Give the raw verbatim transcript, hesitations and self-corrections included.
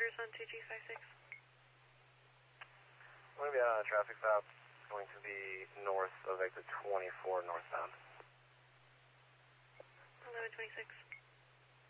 Cruise on two G five six. I'm going to be on a traffic stop. It's going to be north of exit twenty-four northbound. eleven twenty-six.